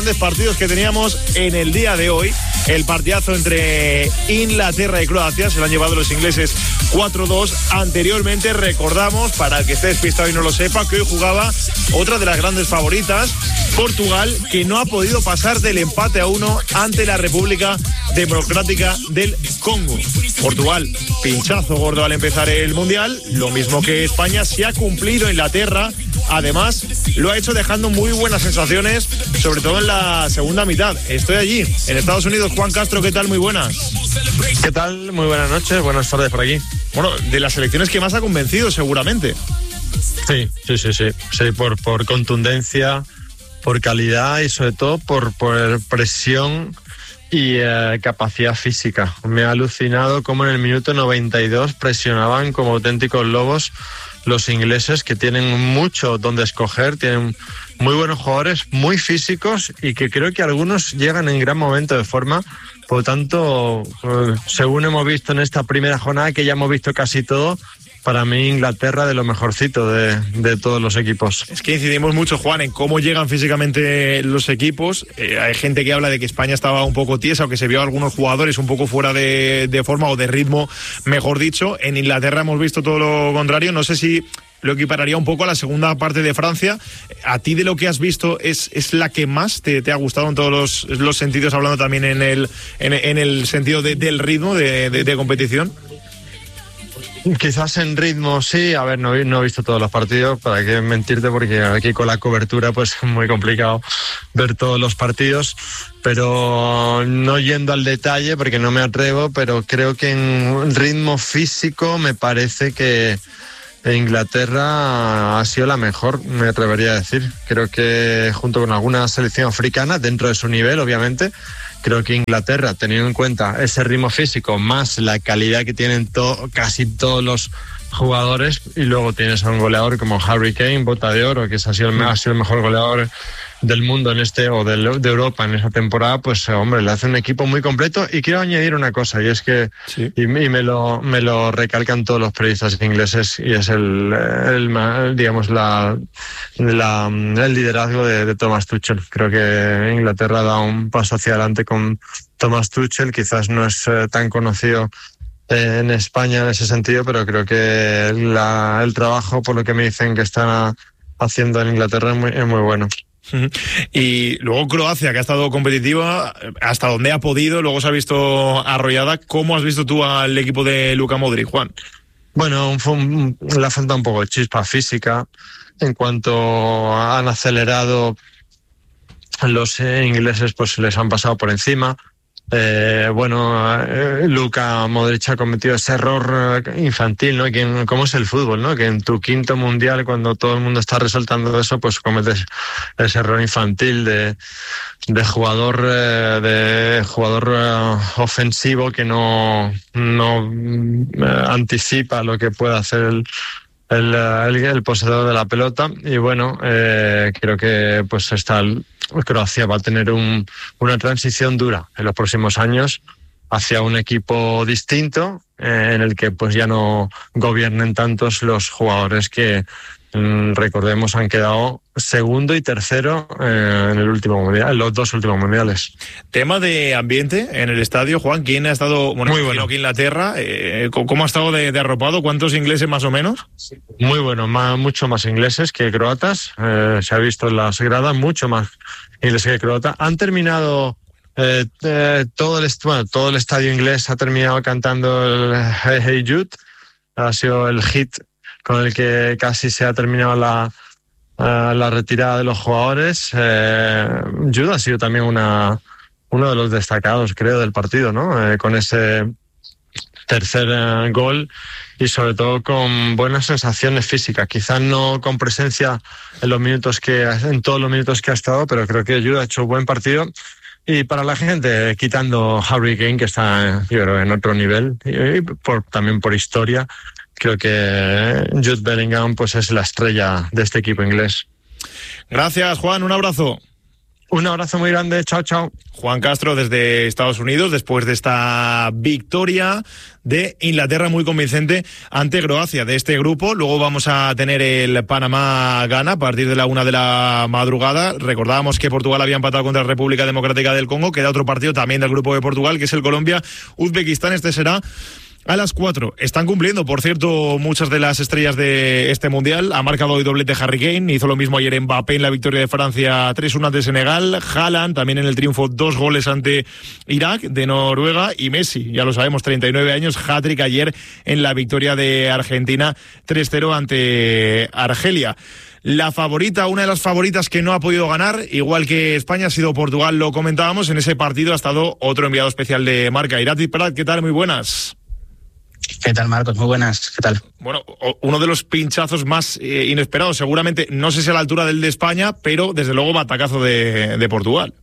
Grandes partidos que teníamos en el día de hoy. El partidazo entre Inglaterra y Croacia, se lo han llevado los ingleses 4-2. Anteriormente recordamos, para el que esté despistado y no lo sepa, que hoy jugaba otra de las grandes favoritas, Portugal, que no ha podido pasar del empate a 1 ante la República Democrática del Congo. Portugal, pinchazo gordo al empezar el Mundial, lo mismo que España. Se ha cumplido Inglaterra, además lo ha hecho dejando muy buenas sensaciones, sobre todo en la segunda mitad. Estoy allí, en Estados Unidos. Juan Castro, ¿qué tal? Muy buenas. ¿Qué tal? Muy buenas noches, buenas tardes por aquí. Bueno, de las selecciones que más ha convencido, seguramente. Sí, por contundencia, por calidad y sobre todo por presión y capacidad física. Me ha alucinado cómo en el minuto 92 presionaban como auténticos lobos los ingleses, que tienen mucho donde escoger, tienen muy buenos jugadores, muy físicos, y que creo que algunos llegan en gran momento de forma. Por lo tanto, según hemos visto en esta primera jornada, que ya hemos visto casi todo, para mí Inglaterra de lo mejorcito de todos los equipos. Es que incidimos mucho, Juan, en cómo llegan físicamente los equipos. Hay gente que habla de que España estaba un poco tiesa, o que se vio a algunos jugadores un poco fuera de forma o de ritmo, mejor dicho. En Inglaterra hemos visto todo lo contrario. No sé si lo equipararía un poco a la segunda parte de Francia. ¿A ti, de lo que has visto, es la que más te ha gustado en todos los sentidos, hablando también en el sentido del ritmo de competición? Quizás en ritmo sí. A ver, no he visto todos los partidos, para qué mentirte, porque aquí con la cobertura pues es muy complicado ver todos los partidos, pero no yendo al detalle porque no me atrevo, pero creo que en ritmo físico me parece que Inglaterra ha sido la mejor, me atrevería a decir. Creo que junto con alguna selección africana, dentro de su nivel, obviamente, creo que Inglaterra, teniendo en cuenta ese ritmo físico más la calidad que tienen casi todos los jugadores, y luego tienes a un goleador como Harry Kane, bota de oro, que ha sido el mejor goleador del mundo en de Europa en esa temporada, pues hombre, le hace un equipo muy completo. Y quiero añadir una cosa, y es que sí, y me lo recalcan todos los periodistas ingleses, y es el liderazgo de Thomas Tuchel. Creo que Inglaterra da un paso hacia adelante con Thomas Tuchel. Quizás no es tan conocido en España en ese sentido, pero creo que el trabajo, por lo que me dicen que están haciendo en Inglaterra, es muy bueno. Y luego Croacia, que ha estado competitiva hasta donde ha podido, luego se ha visto arrollada. ¿Cómo has visto tú al equipo de Luka Modric, Juan? Bueno, le ha faltado un poco de chispa física. En cuanto han acelerado, los ingleses pues les han pasado por encima. Luka Modric ha cometido ese error infantil, ¿no? ¿Cómo es el fútbol, ¿no? Que en tu quinto mundial, cuando todo el mundo está resaltando eso, pues cometes ese error infantil de jugador ofensivo que no anticipa lo que puede hacer el poseedor de la pelota. Y bueno, creo que pues Croacia va a tener una transición dura en los próximos años hacia un equipo distinto, en el que pues ya no gobiernen tantos los jugadores que, recordemos, han quedado segundo y tercero en los dos últimos mundiales. Tema de ambiente en el estadio, Juan. ¿Quién ha estado? Muy bueno. Aquí Inglaterra, ¿cómo ha estado de arropado? ¿Cuántos ingleses más o menos? Muy bueno, mucho más ingleses que croatas. Se ha visto en las gradas, mucho más ingleses que croatas. Han terminado todo el estadio inglés ha terminado cantando el Hey Jude. Ha sido el hit con el que casi se ha terminado la retirada de los jugadores. Jude ha sido también uno de los destacados, creo, del partido, ¿no? Con ese tercer gol, y sobre todo con buenas sensaciones físicas. Quizás no con presencia en todos los minutos que ha estado, pero creo que Jude ha hecho un buen partido. Y para la gente, quitando Harry Kane, que está, yo creo, en otro nivel, y también por historia, creo que Jude Bellingham pues es la estrella de este equipo inglés. Gracias, Juan, un abrazo. Un abrazo muy grande, chao, chao. Juan Castro desde Estados Unidos, después de esta victoria de Inglaterra muy convincente ante Croacia de este grupo. Luego vamos a tener el Panamá-Ghana a partir de la 1 de la madrugada. Recordábamos que Portugal había empatado contra la República Democrática del Congo. Queda otro partido también del grupo de Portugal, que es el Colombia-Uzbekistán. Este será a las 4. Están cumpliendo, por cierto, muchas de las estrellas de este Mundial. Ha marcado hoy doblete Harry Kane, hizo lo mismo ayer Mbappé en la victoria de Francia 3-1 ante Senegal. Haaland también en el triunfo, 2 goles ante Irak de Noruega. Y Messi, ya lo sabemos, 39 años, hat-trick ayer en la victoria de Argentina 3-0 ante Argelia. La favorita, una de las favoritas que no ha podido ganar, igual que España, ha sido Portugal, lo comentábamos. En ese partido ha estado otro enviado especial de Marca. Irati Prat, ¿qué tal? Muy buenas. ¿Qué tal, Marcos? Muy buenas, ¿qué tal? Bueno, uno de los pinchazos más inesperados, seguramente, no sé si a la altura del de España, pero desde luego batacazo de Portugal.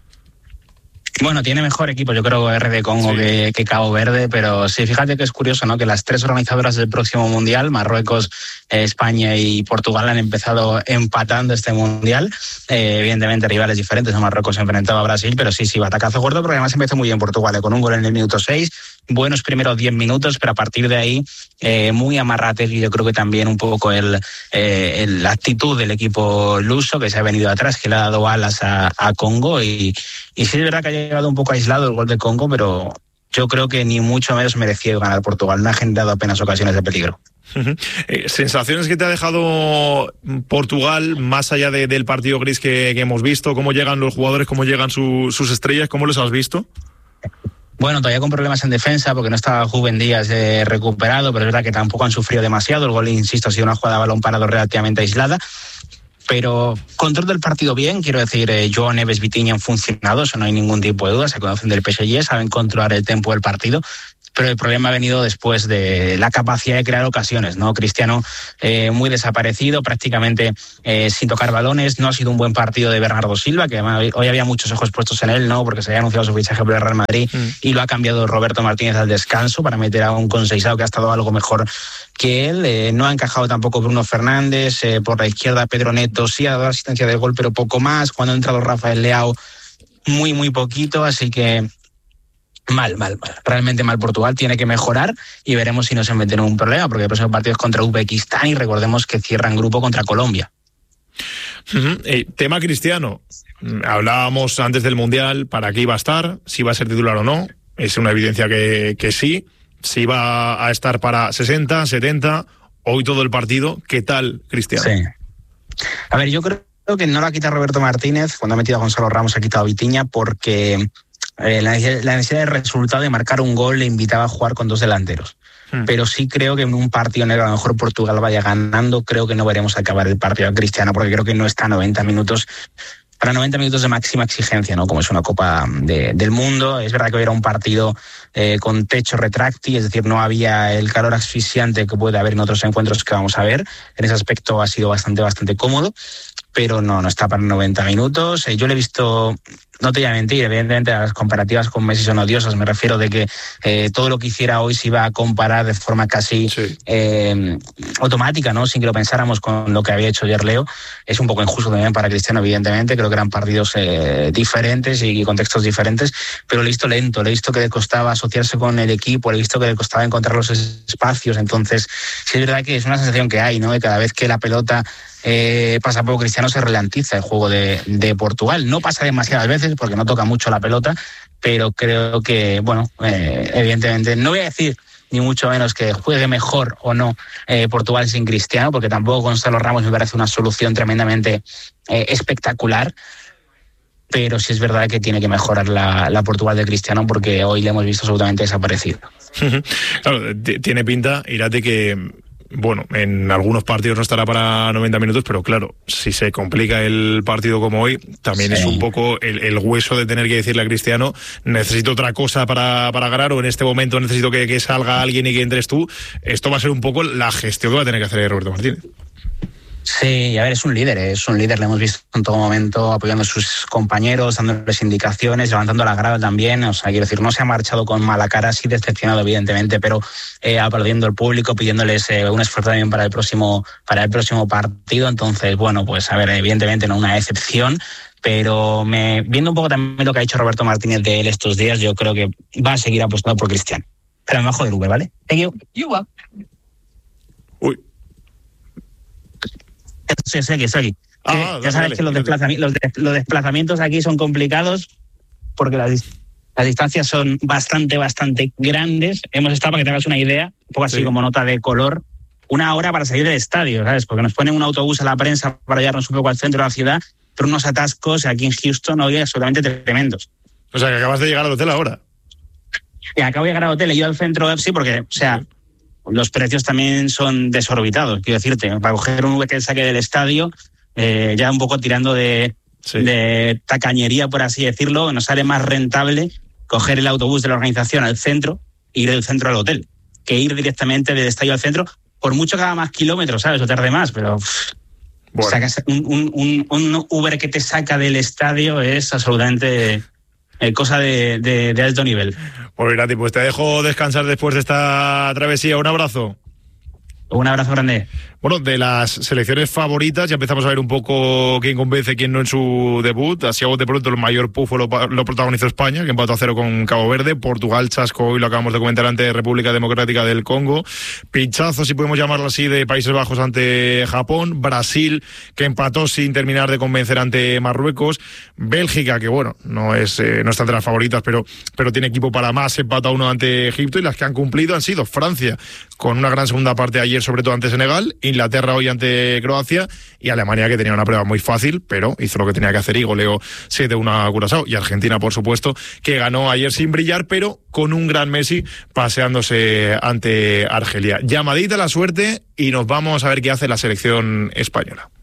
Bueno, tiene mejor equipo, yo creo, RD Congo sí, que Cabo Verde, pero sí, fíjate que es curioso, ¿no? Que las 3 organizadoras del próximo Mundial, Marruecos, España y Portugal, han empezado empatando este Mundial. Evidentemente rivales diferentes, Marruecos se enfrentaba a Brasil, pero sí, batacazo gordo, porque además empezó muy bien Portugal, con un gol en el minuto 6, buenos primeros 10 minutos, pero a partir de ahí muy amarrategui. Yo creo que también un poco la actitud del equipo luso, que se ha venido atrás, que le ha dado alas a Congo, y sí es verdad que ha llegado un poco aislado el gol de Congo, pero yo creo que ni mucho menos merecía ganar Portugal, no ha generado apenas ocasiones de peligro. ¿Sensaciones que te ha dejado Portugal más allá del partido gris que hemos visto? ¿Cómo llegan los jugadores, cómo llegan sus estrellas? ¿Cómo los has visto? Bueno, todavía con problemas en defensa porque no estaba Rúben Díaz recuperado, pero es verdad que tampoco han sufrido demasiado. El gol, insisto, ha sido una jugada de balón parado relativamente aislada. Pero control del partido bien, quiero decir, Joao Neves, Vitinha han funcionado, eso no hay ningún tipo de duda, se conocen del PSG, saben controlar el tempo del partido, pero el problema ha venido después de la capacidad de crear ocasiones, ¿no? Cristiano muy desaparecido, prácticamente sin tocar balones. No ha sido un buen partido de Bernardo Silva, que hoy había muchos ojos puestos en él, ¿no? Porque se había anunciado su fichaje por el Real Madrid y lo ha cambiado Roberto Martínez al descanso para meter a un Conceição que ha estado algo mejor que él. No ha encajado tampoco Bruno Fernández, por la izquierda Pedro Neto sí ha dado asistencia de gol, pero poco más. Cuando ha entrado Rafael Leao, muy poquito, así que mal, realmente mal Portugal, tiene que mejorar y veremos si no se mete en un problema, porque el próximo partido es contra Uzbekistán y recordemos que cierran grupo contra Colombia. Tema Cristiano, hablábamos antes del Mundial para qué iba a estar, si va a ser titular o no, es una evidencia que sí, si va a estar para 60, 70, hoy todo el partido. ¿Qué tal, Cristiano? Sí. A ver, yo creo que no la quita Roberto Martínez, cuando ha metido a Gonzalo Ramos ha quitado a Vitinha, porque la necesidad de resultado de marcar un gol le invitaba a jugar con 2 delanteros. Pero sí creo que en un partido en el que a lo mejor Portugal vaya ganando, creo que no veremos acabar el partido a Cristiano, porque creo que no está a 90 minutos. Para 90 minutos de máxima exigencia, ¿no? Como es una Copa del Mundo. Es verdad que hoy era un partido con techo retráctil, es decir, no había el calor asfixiante que puede haber en otros encuentros que vamos a ver. En ese aspecto ha sido bastante cómodo, pero no está para 90 minutos. Yo le he visto, no te voy a mentir, evidentemente las comparativas con Messi son odiosas, me refiero de que todo lo que hiciera hoy se iba a comparar de forma casi automática, ¿no? Sin que lo pensáramos con lo que había hecho ayer Leo. Es un poco injusto también para Cristiano, evidentemente, creo que eran partidos diferentes y contextos diferentes, pero le he visto lento, le he visto que le costaba asociarse con el equipo, le he visto que le costaba encontrar los espacios. Entonces sí es verdad que es una sensación que hay, ¿no? De cada vez que la pelota pasa por Cristiano se ralentiza el juego de Portugal. No pasa demasiadas veces porque no toca mucho la pelota, pero creo que, bueno, evidentemente, no voy a decir ni mucho menos que juegue mejor o no Portugal sin Cristiano, porque tampoco Gonzalo Ramos me parece una solución tremendamente espectacular, pero sí es verdad que tiene que mejorar la Portugal de Cristiano, porque hoy le hemos visto absolutamente desaparecido. Claro, tiene pinta, Irate, que bueno, en algunos partidos no estará para 90 minutos, pero claro, si se complica el partido como hoy, también es un poco el hueso de tener que decirle a Cristiano, necesito otra cosa para ganar, o en este momento necesito que salga alguien y que entres tú. Esto va a ser un poco la gestión que va a tener que hacer Roberto Martínez. Sí, a ver, es un líder, le hemos visto en todo momento apoyando a sus compañeros, dándoles indicaciones, levantando la grada también. O sea, quiero decir, no se ha marchado con mala cara, sí decepcionado evidentemente, pero aplaudiendo al público, pidiéndoles un esfuerzo también para el próximo partido. Entonces, bueno, pues a ver, evidentemente no una excepción, pero viendo un poco también lo que ha hecho Roberto Martínez de él estos días, yo creo que va a seguir apostando por Cristiano. Pero me bajo del Uber, ¿vale? Thank you. You are. Uy. Estoy aquí. Ya sabes que los desplazamientos aquí son complicados porque las distancias son bastante grandes. Hemos estado, para que te hagas una idea, un poco así como nota de color, 1 hora para salir del estadio, ¿sabes? Porque nos ponen un autobús a la prensa para llevarnos un poco al centro de la ciudad, pero unos atascos aquí en Houston hoy absolutamente tremendos. O sea, que acabas de llegar al hotel ahora. Y acabo de llegar al hotel, he ido al centro, sí, porque, o sea, los precios también son desorbitados, quiero decirte. Para coger un Uber que saque del estadio, ya un poco tirando de tacañería, por así decirlo, nos sale más rentable coger el autobús de la organización al centro e ir del centro al hotel, que ir directamente del estadio al centro, por mucho que haga más kilómetros, ¿sabes? O tarde más, pero bueno. Sacas un Uber que te saca del estadio es absolutamente cosa de alto nivel. Pues mira, pues te dejo descansar después de esta travesía. Un abrazo. Un abrazo grande. Bueno, de las selecciones favoritas ya empezamos a ver un poco quién convence, quién no en su debut. Así a bote pronto el mayor pufo lo protagonizó España, que empató a 0 con Cabo Verde. Portugal chasco, hoy lo acabamos de comentar, ante República Democrática del Congo. Pinchazo, si podemos llamarlo así, de Países Bajos ante Japón. Brasil, que empató sin terminar de convencer ante Marruecos. Bélgica, que bueno, no está entre las favoritas, pero tiene equipo para más, empató a 1 ante Egipto. Y las que han cumplido han sido Francia, con una gran segunda parte ayer, sobre todo ante Senegal. Inglaterra hoy ante Croacia, y Alemania, que tenía una prueba muy fácil, pero hizo lo que tenía que hacer y goleó 7-1 a Curazao. Y Argentina, por supuesto, que ganó ayer sin brillar, pero con un gran Messi paseándose ante Argelia. Llamadita a la suerte y nos vamos a ver qué hace la selección española.